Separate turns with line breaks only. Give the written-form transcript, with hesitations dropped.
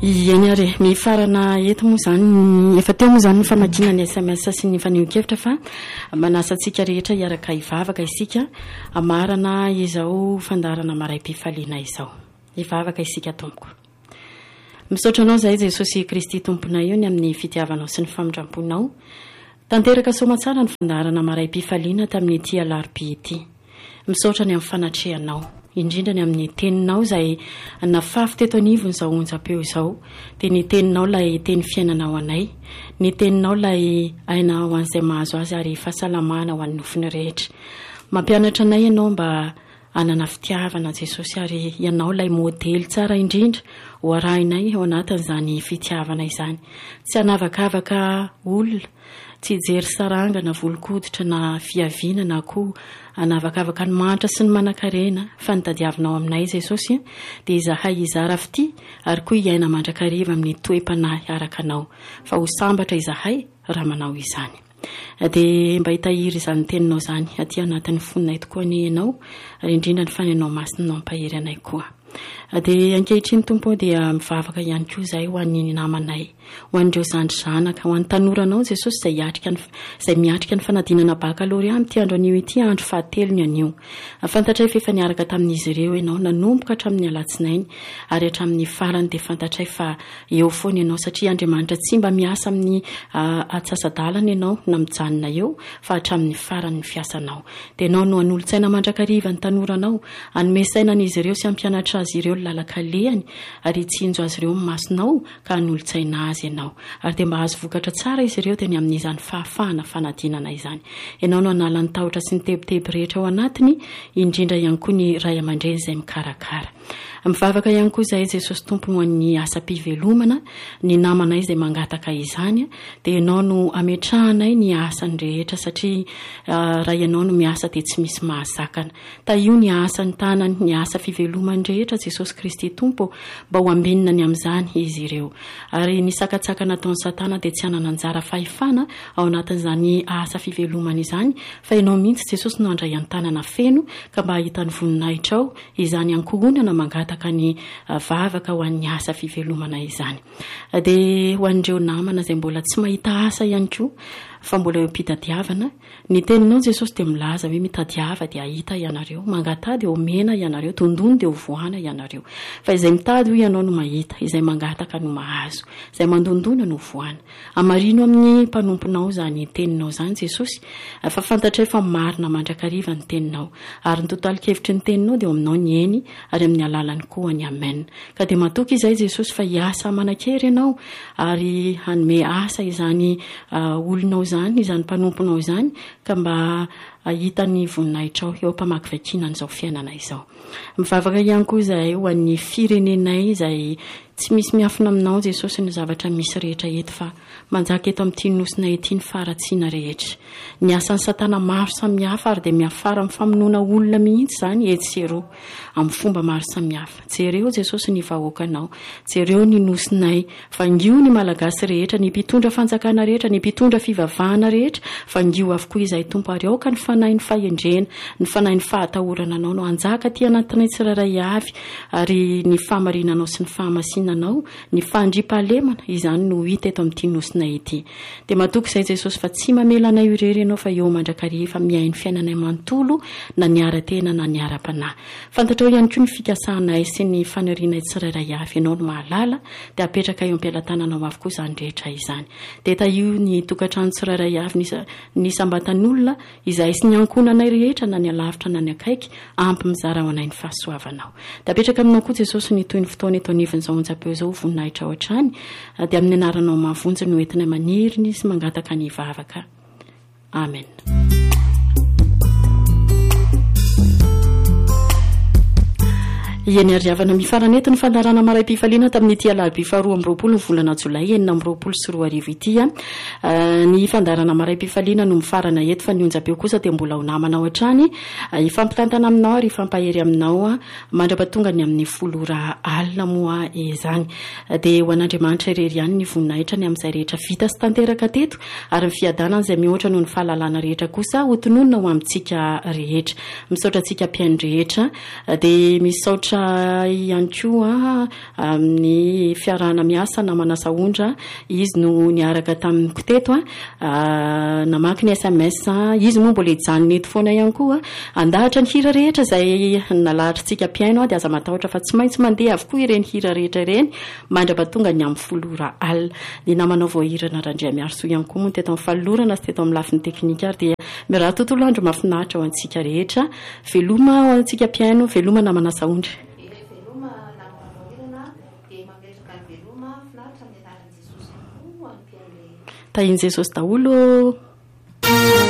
Eny ary mifarana eto moa zany efa teo moa zany ny famakiana ny SMS sy ny faneho-kevitra fa manasa antsika rehetra hiaraka hivavaka isika amarana izao fandarana maray-pifaliana izao. Hivavaka isika tompoko. Misaotra anao zahay Jesosy Kristy tomponay io ny amin'ny fitiavanao sy ny famindramponao. Tanteraka soamantsara ny fandarana maray-pifaliana tamin'ny ity alarobia ity. Misaotra ny amin'ny fanatrehanao. Indrindra ny amin'ny teninao izay nafafy teto anivony izao onjam-peo izao dia ny teninao ilay teny fiainanao anay, ny teninao ilay aina ho an'izay mahazo azy ary fahasalamana ho an'ny nofiny rehetra. Mampianatra anay ianao mba anana fitiavana Jesosy ary ianao ilay modely tsara indrindra ho arahinay ao anatin'izany fitiavana izany. Tsy hanavakavaka olona, tsy hijery sarangana volonkoditra na fiaviana na koa hanavakavaka ny mantra sy ny manan-karena fa ny tadiavinao aminay Jesosy dia izahay izara fity ary koa hiaina mandrakariva amin'ny toe-panahy araka anao fa ho sambatra izahay raha manao izany. Dia mba hitahiry izany teninao izany aty anatin'ny fononay tokoa ny ianao ary indrindra ny fanenao masinao ampahery anay koa. Dia ankehitriny tompo dia mivavaka ihany koa izay ho an'ny namanay, ho an'ireo zandry zanaka, ho an'ny tanoranao Jesosy izay miatrika ny fanadinana bakalorea amin'ity andro anio ity andro fahatelony anio. Fantatray fa efa niaraka tamin'izy ireo ianao nanomboka hatramin'ny alatsinainy ary hatramin'ny farany dia fantatray fa eo foana ianao satria Andriamanitra tsy mba miasa amin'ny atsasadalana ianao na mijanona eo fa hatramin'ny farany ny fiasanao. Dia ianao no an'olotsaina mandrakariva ny tanoranao, anomesaina an'izy ireo sy ampianatra azy ireo lalakalehany ary tsinjo azy ireo masonao ka an'olotsaina azy ianao. Ary dia mba azo vokatra tsara izy ireo teny amin'izany fahafahana fanadinana izany. Ianao no anala ny tahotra sy ny tebotebo rehetra ao anatiny, indrindra ihany koa ny ray aman-dreny izay mikarakara. Mivavaka ihany koa izay Jesosy tompo ho an'ny asa-pivelomana, ny namanay izay mangataka izany dia ianao no ametrahanay ny asany rehetra satria raha ianao no miasa dia tsy misy mahazakana. Ta io ny asany tanany, ny asa fivelomany rehetra Jesosy Kristy tompo mba ho ambinina ny amin'izany izy ireo. Ary ny sakatsakana ataon'ny Satana dia tsy hanana anjara fahefana ao anatin'izany asa fivelomana izany fa ianao mihitsy Jesosy no andray an-tanana feno ka mba hahitany voninahitra ao izany ankohonana mangataka ny vavaka ho an'ny asa fivelomana izany. Dia ho an'ireo namana izay mbola tsy mahita asa ihany koa fa mbola eo mpitadiavana, ny teninao Jesosy dia milaza hoe mitadiava dia ahita ianareo, mangatady eo mena ianareo, tondony dia ho voana ianareo. Fa izay mitady ho ianao no mahita, izay mangataka no mahazo, izay mandondona no voana. Amarino amin'ny mpanomponao izany teninao izany Jesosy, fa fantatray fa marina mandrakariva ny teninao ary ny totalikevitry ny teninao dia aminao ny eny ary amin'ny alalany koa ny amen. Ka dia matoky izay Jesosy fa hiasa manan-kery ianao ary hanome asa izany olonao izany, izany mpanomponao izany ka mba ahita ny voninahitra ao eo am-pamakivakiana an'izao fiainana izao. Mivavaka ihany koa izay ho an'ny firenenay izay tsy misy miafina aminao Jesosy ny zavatra misy rehetra eto fa manjaka eto amin'ity nosina ety ny faratsiana rehetra. Ny asan'ny Satana maro samihafa ary dia miafara amin'ny famonoana olona mihitsy izany etsy sy eroa amin'ny fomba maro samihafa. Jereo Jesosy ny vahoakanao, jereo ny nosinay, vangio ny malagasy rehetra, ny mpitondra fanjakana rehetra, ny mpitondra fivavahana rehetra, vangio avokoa izay tompo ary aoka ny fanahy ny fahendrena, ny fanahy ny fahatahorana anao no anjaka ty anatinay tsiraray avy ary ny fahamarinanao sy ny fahamasinanao, ny fahandriam-pahalemana izany no hita eto amin'ity nosina ity. Dia matoky izay Jesosy fa tsy mamela anay irery ianao fa eo mandrakariva miainy fiainanay manontolo na ny ara-tena na ny ara-panahy. Fantatrao ihany koa ny fikasahanay sy ny fanerinay tsirairay avy, ianao no mahalala dia apetraka eo am-pialatananao avokoa izany rehetra izany. Dia io ny tokantrano tsirairay avy ny sambatan'olona izay sy ny ankonanay rehetra na ny alavitra na ny akaiky ampy mizara ho anay ny fahasoavanao. Dia apetraka aminao koa Jesosy ny toy ny fotoana eto anivon'izao onjam-peo izao voninahitra ao hatrany dia amin'ny anaranao mahavonjy no entinay maniriny sy mangataka ny vavaka. Amen. Ieny ariavana mifaranety ny fandarana maray-pifaliana tamin'ity alarobia 2 ny volana Jolay 2024 ity. Ny fandarana maray-pifaliana no mifarana eto fa ny onjam-peo kosa dia mbola ho namana ao hatrany ifampitantana aminao ary ifampahery aminao mandrapatonga ny amin'ny 10 alina moa izany. Dia ho an'Andriamanitra irery ihany ny voninahitra ny amin'izay rehetra vita sy tanteraka teto ary ny fiadanana izay mihoatra noho ny fahalalana rehetra kosa ho tononona ho amintsika rehetra. Misaotra antsika mpiaino rehetra dia misaotra ohatra ihany koa amin'ny fiarahana miasa na manasaondra izy no niaraka tamin'ny koteto namaky ny SMS izy moa mbola hijanona eto foana ihany koa andahatra ny hira rehetra izay nalahatrantsika mpiaino dia aza matahotra fa tsy maintsy mandeha avokoa ireny hira rehetra ireny mandrapatonga ny amin'ny folora alina dia namanao voahirana Randriamiarso ihany koa moa teto amin'ny falorana sy teto amin'ny lafin'ny teknika ary dia miraha tontolo andro mahafinaritra ho antsika rehetra veloma ho antsika mpiaino veloma na manasaondra tahin Jesosy daholo